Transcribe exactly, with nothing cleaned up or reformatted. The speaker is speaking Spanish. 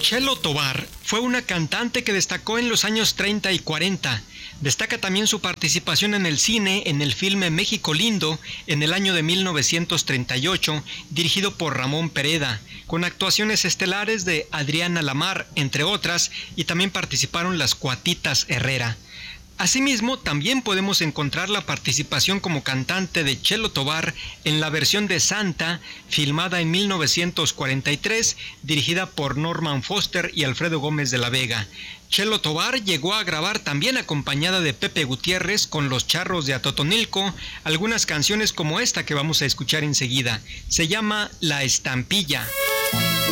Chelo Tovar fue una cantante que destacó en los años treinta y cuarenta. Destaca también su participación en el cine en el filme México Lindo en el año de mil novecientos treinta y ocho, dirigido por Ramón Pereda, con actuaciones estelares de Adriana Lamar, entre otras, y también participaron las Cuatitas Herrera. Asimismo, también podemos encontrar la participación como cantante de Chelo Tovar en la versión de Santa, filmada en mil novecientos cuarenta y tres, dirigida por Norman Foster y Alfredo Gómez de la Vega. Chelo Tovar llegó a grabar también acompañada de Pepe Gutiérrez con Los Charros de Atotonilco algunas canciones como esta que vamos a escuchar enseguida. Se llama La Estampilla.